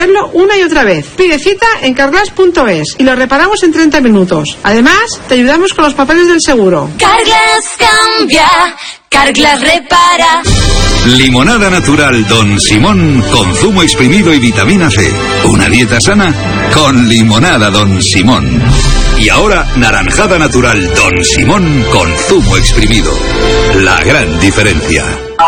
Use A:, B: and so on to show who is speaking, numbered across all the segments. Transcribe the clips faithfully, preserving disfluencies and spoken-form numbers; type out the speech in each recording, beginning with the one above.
A: una y otra vez. Pide cita en carglass punto es y lo reparamos en treinta minutos. Además, te ayudamos con los papeles del seguro.
B: Carglass cambia, Carglass repara.
C: Limonada natural Don Simón con zumo exprimido y vitamina C. Una dieta sana con limonada Don Simón. Y ahora naranjada natural Don Simón con zumo exprimido. La gran diferencia.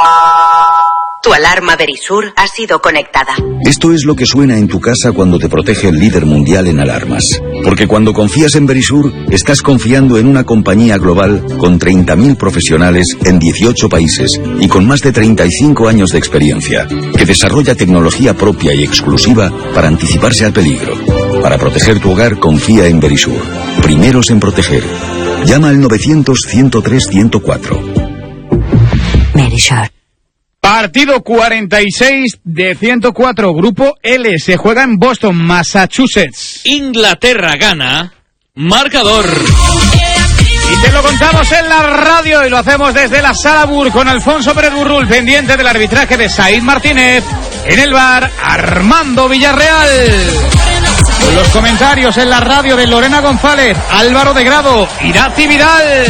D: Tu alarma Verisur ha sido conectada.
E: Esto es lo que suena en tu casa cuando te protege el líder mundial en alarmas. Porque cuando confías en Verisur, estás confiando en una compañía global con treinta mil profesionales en dieciocho países y con más de treinta y cinco años de experiencia, que desarrolla tecnología propia y exclusiva para anticiparse al peligro. Para proteger tu hogar, confía en Verisur. Primeros en proteger. Llama al novecientos, ciento tres, ciento cuatro.
B: Verisur.
F: Partido cuarenta y seis de ciento cuatro, Grupo L, se juega en Boston, Massachusetts.
G: Inglaterra gana, marcador.
F: Y te lo contamos en la radio y lo hacemos desde la Sala Bur con Alfonso Pérez Burrul, pendiente del arbitraje de Said Martínez. En el bar, Armando Villarreal. Con los comentarios en la radio de Lorena González, Álvaro de Grado, Irati Vidal.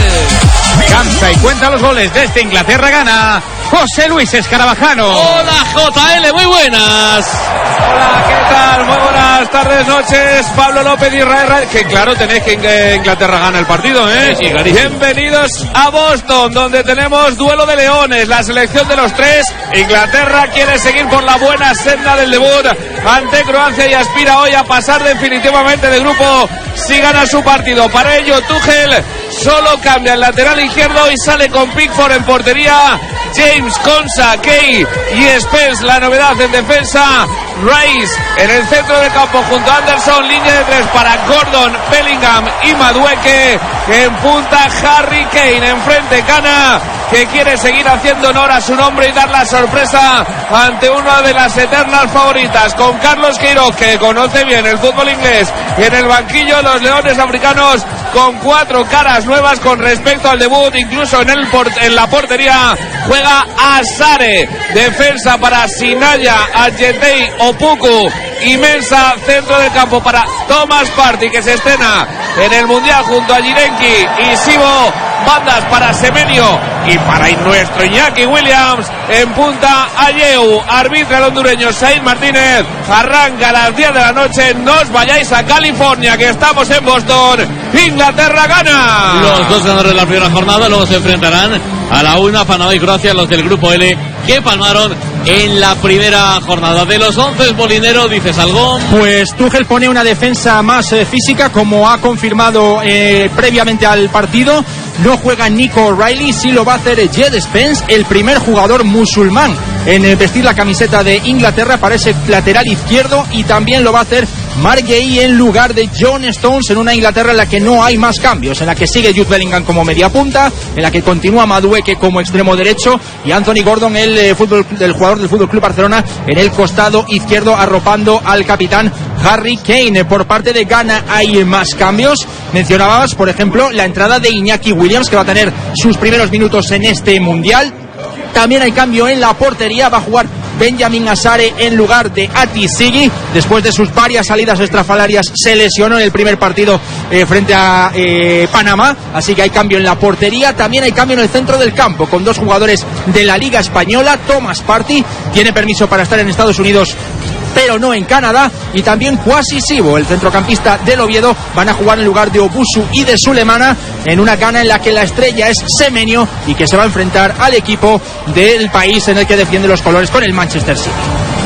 F: Canta y cuenta los goles desde Inglaterra gana José Luis Escarabajano.
G: Hola J L, muy buenas.
H: Hola, ¿qué tal? Muy buenas tardes, noches. Pablo López y Israel, que claro, tenéis que Inglaterra gana el partido, ¿eh?
G: Sí, sí,
H: bienvenidos a Boston, donde tenemos duelo de leones, la selección de los tres. Inglaterra quiere seguir por la buena senda del debut ante Croacia y aspira hoy a pasar definitivamente de grupo si gana su partido. Para ello, Tuchel solo cambia el lateral izquierdo y sale con Pickford en portería. James, Konsa, Kay y Spence, la novedad en defensa. Rice en el centro del campo junto a Anderson, línea de tres para Gordon, Bellingham y Madueke. En punta Harry Kane, enfrente Cana, que quiere seguir haciendo honor a su nombre y dar la sorpresa ante una de las eternas favoritas, con Carlos Queiroz, que conoce bien el fútbol inglés. En el banquillo los leones africanos con cuatro caras nuevas con respecto al debut, incluso en, el por- en la portería juega Asare, defensa para Sinaya, Adjetei, Opoku y Mensah, centro del campo para Thomas Partey, que se estrena en el Mundial junto a Jirenki y Sibo, bandas para Semenyo y para nuestro Iñaki Williams. En punta Ayew, arbitra el hondureño Said Martínez. Arranca a las diez de la noche, no os vayáis a California, que estamos en Boston. Inglaterra gana.
G: Los dos ganadores de la primera jornada luego se enfrentarán a la una, Panamá y Croacia, los del Grupo L, que palmaron en la primera jornada. De los once, Molinero, ¿dices algo?
I: Pues Tuchel pone una defensa más eh, física, como ha confirmado eh, previamente al partido. No juega Nico O'Reilly, sí lo va a hacer Jed Spence, el primer jugador musulmán en eh, vestir la camiseta de Inglaterra para ese lateral izquierdo, y también lo va a hacer Mark Guehi en lugar de John Stones, en una Inglaterra en la que no hay más cambios, en la que sigue Jude Bellingham como media punta, en la que continúa Madueke como extremo derecho y Anthony Gordon, el eh, fútbol, del jugador del Fútbol Club Barcelona, en el costado izquierdo, arropando al capitán Harry Kane. Por parte de Ghana hay más cambios. Mencionabas, por ejemplo, la entrada de Iñaki Williams, que va a tener sus primeros minutos en este Mundial. También hay cambio en la portería, va a jugar Benjamin Asare en lugar de Ati Sigi. Después de sus varias salidas estrafalarias, se lesionó en el primer partido eh, frente a eh, Panamá, así que hay cambio en la portería. También hay cambio en el centro del campo, con dos jugadores de la Liga Española. Thomas Partey tiene permiso para estar en Estados Unidos, pero no en Canadá, y también Kwasi Sibo, el centrocampista del Oviedo, van a jugar en lugar de Obusu y de Sulemana, en una Ghana en la que la estrella es Semenyo y que se va a enfrentar al equipo del país en el que defiende los colores, con el Manchester City.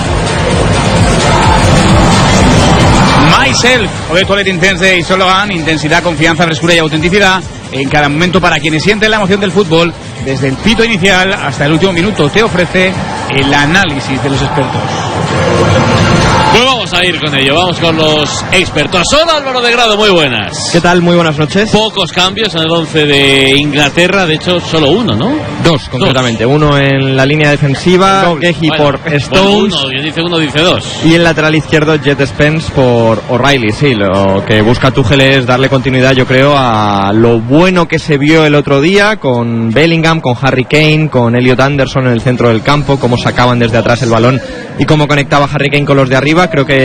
F: Myself, o de Toilet Intense y Slogan, intensidad, confianza, frescura y autenticidad en cada momento para quienes sienten la emoción del fútbol. Desde el pito inicial hasta el último minuto te ofrece el análisis de los expertos.
G: Pues vamos a ir con ello, vamos con los expertos. Hola Álvaro de Grado, muy buenas.
J: ¿Qué tal? Muy buenas noches.
G: Pocos cambios en el once de Inglaterra, de hecho solo uno, ¿no?
J: Dos, concretamente. Dos. Uno en la línea defensiva, Guehi bueno, por Stones.
G: Bueno, uno, quien dice uno dice dos.
J: Y el lateral izquierdo, Jed Spence por O'Reilly. Sí, lo que busca Tuchel es darle continuidad, yo creo, a lo bueno que se vio el otro día con Bellingham, con Harry Kane, con Elliot Anderson en el centro del campo, cómo sacaban desde atrás el balón y cómo conectaba Harry Kane con los de arriba. Creo que